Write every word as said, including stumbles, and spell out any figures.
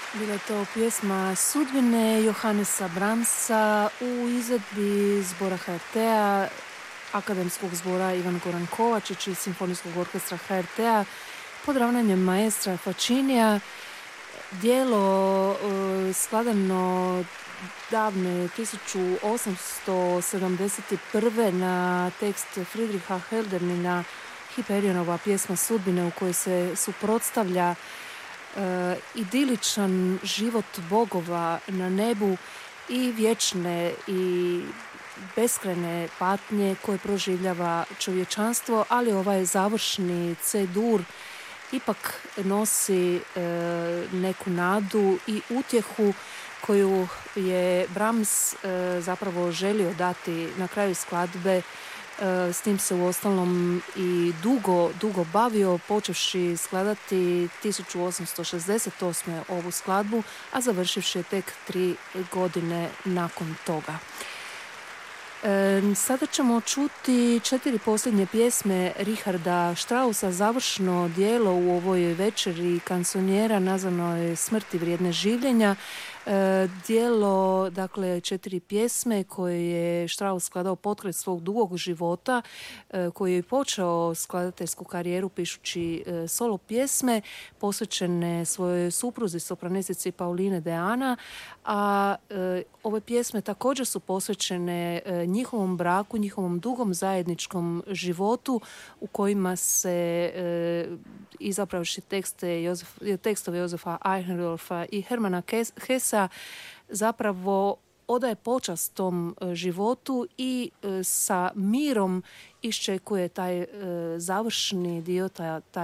Bila je to pjesma Sudbine Johannesa Brahmsa u izvedbi zbora H R T-a, Akademskog zbora Ivan Goran Kovačić i Simfonijskog orkestra H R T-a pod ravnanjem maestra Facinija. Dijelo e, skladano davne tisuću osamsto sedamdeset prve na tekst Friedricha Hölderlina, Hiperionova pjesma Sudbine, u kojoj se suprotstavlja e, idiličan život bogova na nebu i vječne i beskrajne patnje koje proživljava čovječanstvo, ali ovaj završni C-dur ipak nosi e, neku nadu i utjehu koju je Brahms e, zapravo želio dati na kraju skladbe. E, s tim se uostalom i dugo, dugo bavio, počevši skladati tisuću osamsto šezdeset osme ovu skladbu, a završivši tek tri godine nakon toga. E, sada ćemo čuti četiri posljednje pjesme Richarda Straussa, završno dijelo u ovoj večeri kansonjera nazvanoj Smrti vrijedne življenja. E, dijelo, dakle, četiri pjesme koje je Strauss skladao potkraj svog dugog života, e, koji je počeo skladateljsku karijeru pišući e, solo pjesme posvećene svojoj supruzi, sopranesici Pauline de Ana, a e, ove pjesme također su posvećene e, njihovom braku, njihovom dugom zajedničkom životu u kojima se e, izapravši tekste Jozef, tekstove Jozefa Eichendorfa i Hermana Hessa zapravo odaje počast tom e, životu i e, sa mirom iščekuje taj e, završni dio, taj, taj